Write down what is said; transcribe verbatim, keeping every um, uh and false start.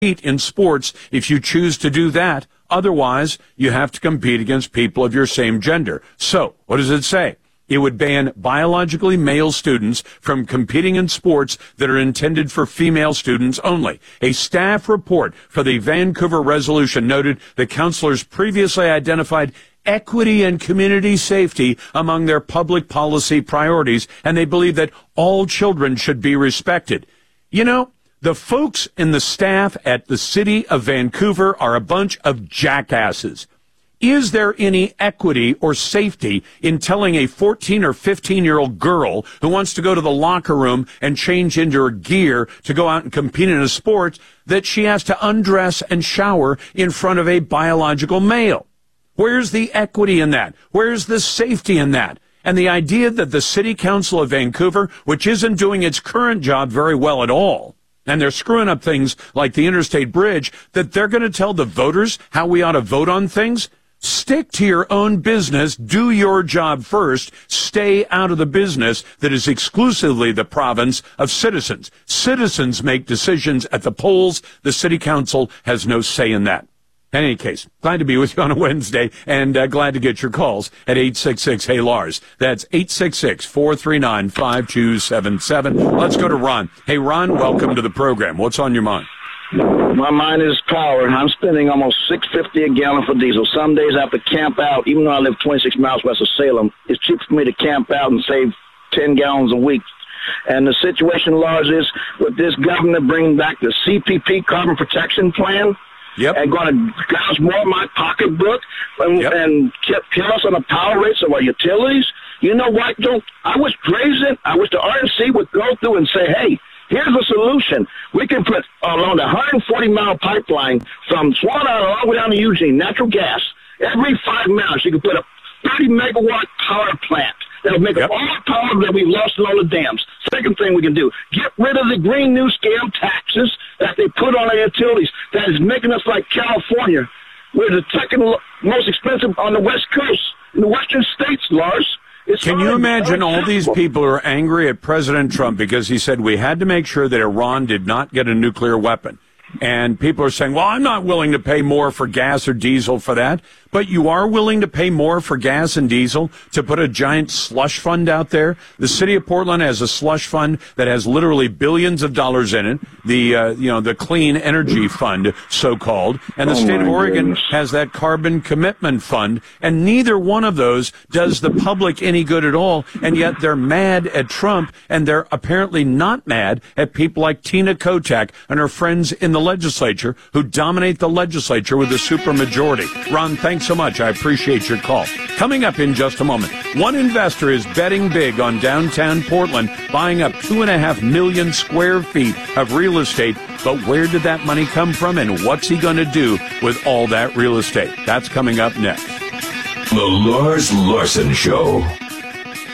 in sports if you choose to do that. Otherwise, you have to compete against people of your same gender. So, what does it say? It would ban biologically male students from competing in sports that are intended for female students only. A staff report for the Vancouver resolution noted the counselors previously identified equity and community safety among their public policy priorities, and they believe that all children should be respected. You know, the folks in the staff at the city of Vancouver are a bunch of jackasses. Is there any equity or safety in telling a fourteen or fifteen-year-old girl who wants to go to the locker room and change into her gear to go out and compete in a sport that she has to undress and shower in front of a biological male? Where's the equity in that? Where's the safety in that? And the idea that the City Council of Vancouver, which isn't doing its current job very well at all, and they're screwing up things like the Interstate Bridge, that they're going to tell the voters how we ought to vote on things? Stick to your own business, do your job first, stay out of the business that is exclusively the province of citizens. Citizens make decisions at the polls. The City Council has no say in that. In any case, glad to be with you on a Wednesday, and uh, glad to get your calls at eight six six, hey Lars. That's eight six six, four three nine, five two seven seven. Let's go to Ron. Hey, Ron, welcome to the program. What's on your mind? My mind is power, and I'm spending almost six fifty a gallon for diesel. Some days I have to camp out, even though I live twenty-six miles west of Salem. It's cheap for me to camp out and save ten gallons a week. And the situation, Lars, is with this government bringing back the C P P Carbon Protection Plan, yep, and going to gouge more of my pocketbook and, yep. and kill us on the power rates of our utilities. You know what? Don't I wish President, I wish the R N C would go through and say, hey, here's the solution. We can put along the one hundred forty mile pipeline from Swan Island all the way down to Eugene, natural gas. Every five miles, you can put a thirty megawatt power plant that'll make yep. up all the power that we've lost in all the dams. Second thing we can do, get rid of the green new scam taxes that they put on our utilities that is making us like California. We're the second most expensive on the West Coast, in the western states, Lars. It's Can you imagine all these people who are angry at President Trump because he said we had to make sure that Iran did not get a nuclear weapon? And people are saying, well, I'm not willing to pay more for gas or diesel for that. But you are willing to pay more for gas and diesel to put a giant slush fund out there? The city of Portland has a slush fund that has literally billions of dollars in it. The, uh, you know, the Clean Energy Fund, so-called. And the oh state of Oregon goodness. has that Carbon Commitment Fund. And neither one of those does the public any good at all. And yet they're mad at Trump, and they're apparently not mad at people like Tina Kotek and her friends in the legislature who dominate the legislature with a supermajority. Ron, thanks so much. I appreciate your call. Coming up in just a moment, one investor is betting big on downtown Portland, buying up two and a half million square feet of real estate. But where did that money come from, and what's he going to do with all that real estate? That's coming up next. The Lars Larson Show.